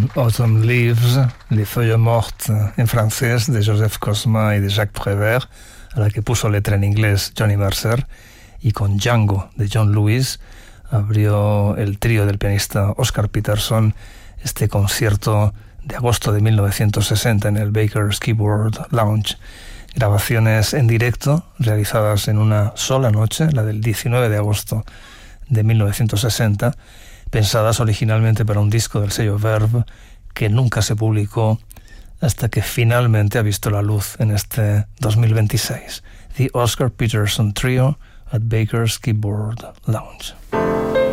Autumn Leaves, Les Feuilles Mortes en francés, de Joseph Cosma y de Jacques Prévert, a la que puso letra en inglés Johnny Mercer, y con Django de John Lewis abrió el trío del pianista Oscar Peterson este concierto de agosto de 1960 en el Baker's Keyboard Lounge. Grabaciones en directo realizadas en una sola noche, la del 19 de agosto de 1960, pensadas originalmente para un disco del sello Verve que nunca se publicó hasta que finalmente ha visto la luz en este 2026. The Oscar Peterson Trio at Baker's Keyboard Lounge.